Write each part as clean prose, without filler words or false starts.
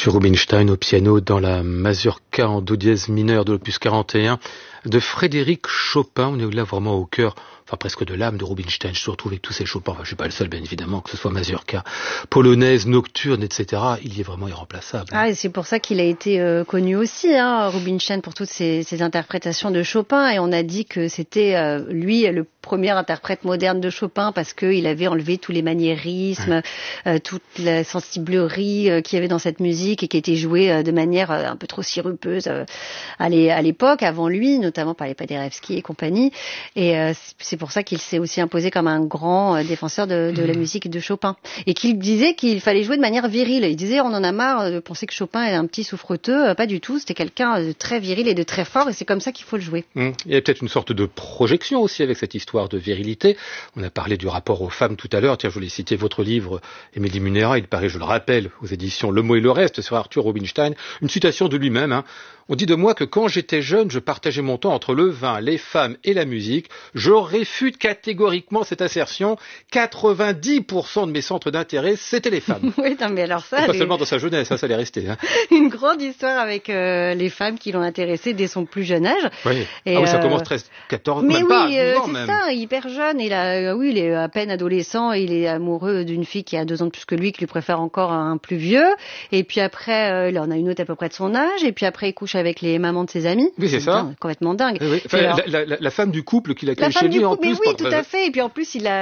Arthur Rubinstein au piano dans la mazurka en do dièse mineur de l'opus 41 de Frédéric Chopin. On est là vraiment au cœur, enfin presque de l'âme de Rubinstein. Je se retrouve avec tous ces Chopin. Enfin, je suis pas le seul, bien évidemment, que ce soit mazurka, polonaise, nocturne, etc. Il y est vraiment irremplaçable. Ah, et c'est pour ça qu'il a été connu aussi, Rubinstein, pour toutes ses interprétations de Chopin. Et on a dit que c'était lui le premier interprète moderne de Chopin parce qu'il avait enlevé tous les maniérismes, toute la sensiblerie qu'il y avait dans cette musique et qui était jouée de manière un peu trop sirupeuse à l'époque, avant lui, notamment par les Paderewski et compagnie. Et c'est pour ça qu'il s'est aussi imposé comme un grand défenseur de la musique de Chopin. Et qu'il disait qu'il fallait jouer de manière virile. Il disait, on en a marre de penser que Chopin est un petit souffreteux. Pas du tout, c'était quelqu'un de très viril et de très fort, et c'est comme ça qu'il faut le jouer. Il y a peut-être une sorte de projection aussi avec cette histoire de virilité. On a parlé du rapport aux femmes tout à l'heure. Tiens, je voulais citer votre livre, Émilie Munera, il paraît, je le rappelle, aux éditions Le Mot et le Reste, sur Arthur Rubinstein. Une citation de lui-même, On dit de moi que quand j'étais jeune, je partageais mon temps entre le vin, les femmes et la musique. Je réfute catégoriquement cette assertion. 90% de mes centres d'intérêt, c'était les femmes. Oui, non, mais alors ça... Pas seulement dans sa jeunesse, ça l'est resté. Une grande histoire avec les femmes qui l'ont intéressé dès son plus jeune âge. Oui, et ça commence 13, 14, mais même oui, pas, 12 ans c'est même. ça, hyper jeune. Il est à peine adolescent, il est amoureux d'une fille qui a 2 ans de plus que lui, qui lui préfère encore un plus vieux. Et puis après, il en a une autre à peu près de son âge. Et puis après, il couche avec les mamans de ses amis. Oui, c'est ça. Complètement dingue. Oui. Enfin, alors, la femme du couple qu'il accueille chez lui en plus. Mais oui, tout à fait. Et puis en plus, on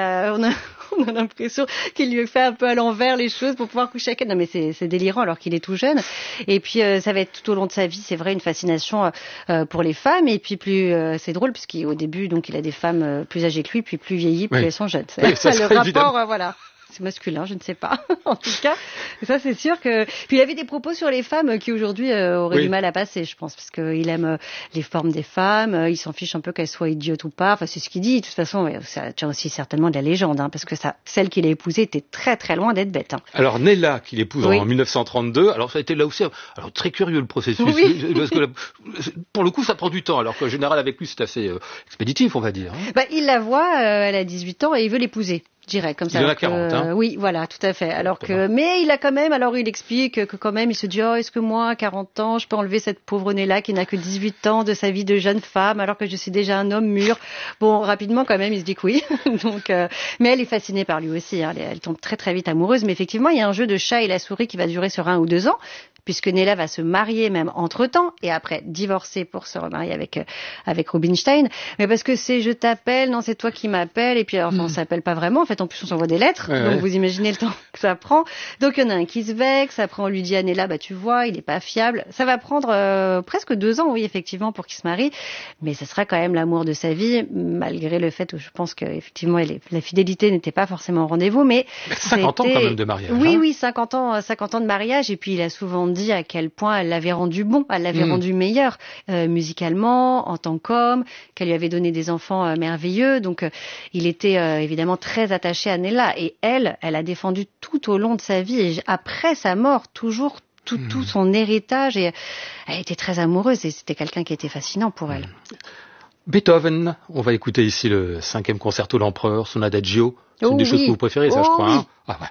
a l'impression qu'il lui fait un peu à l'envers les choses pour pouvoir coucher avec elle. Non, mais c'est délirant alors qu'il est tout jeune. Et puis ça va être tout au long de sa vie, c'est vrai, une fascination pour les femmes. Et puis c'est drôle puisqu'au début, donc il a des femmes plus âgées que lui, puis plus vieillies, plus elles sont jeunes. Oui, ça, le rapport, évidemment. voilà. C'est masculin, je ne sais pas. En tout cas, ça c'est sûr que... Puis il avait des propos sur les femmes qui aujourd'hui auraient du mal à passer, je pense, parce qu'il aime les formes des femmes, il s'en fiche un peu qu'elles soient idiotes ou pas. Enfin, c'est ce qu'il dit. De toute façon, ça tient aussi certainement de la légende, parce que celle qu'il a épousée était très très loin d'être bête. Alors Nella, qu'il épouse en 1932, alors ça a été là aussi très curieux le processus, parce que pour le coup ça prend du temps, alors qu'en général avec lui c'est assez expéditif, on va dire. Il la voit, elle a 18 ans et il veut l'épouser. Je dirais comme ça. Il en a 40, Oui, voilà, tout à fait. Mais il a quand même, alors il explique que quand même, il se dit, est-ce que moi, à 40 ans, je peux enlever cette pauvre Nella qui n'a que 18 ans de sa vie de jeune femme, alors que je suis déjà un homme mûr. Bon, rapidement, quand même, il se dit que oui. Donc, mais elle est fascinée par lui aussi, elle tombe très très vite amoureuse. Mais effectivement, il y a un jeu de chat et la souris qui va durer sur 1 ou 2 ans. Puisque Nella va se marier même entre-temps, et après divorcer pour se remarier avec Rubinstein. Mais parce que c'est je t'appelle, non c'est toi qui m'appelles, et puis alors, on s'appelle pas vraiment, en fait en plus on s'envoie des lettres, donc vous imaginez le temps que ça prend. Donc il y en a un qui se vexe, après on lui dit à Nella, tu vois, il est pas fiable. Ça va prendre presque 2 ans, oui effectivement, pour qu'il se marie, mais ce sera quand même l'amour de sa vie, malgré le fait où je pense qu'effectivement la fidélité n'était pas forcément au rendez-vous, mais 50 ans quand même de mariage. Oui, 50 ans de mariage, et puis il a souvent dit à quel point elle l'avait rendu bon, elle l'avait rendu meilleur musicalement, en tant qu'homme, qu'elle lui avait donné des enfants merveilleux. Donc il était évidemment très attaché à Nella, et elle a défendu tout au long de sa vie et après sa mort toujours tout son héritage, et elle était très amoureuse et c'était quelqu'un qui était fascinant pour elle. Beethoven, on va écouter ici le 5e concerto l'Empereur, son Adagio. C'est une des choses que vous préférez, ça, je crois. Oui. Ah ouais.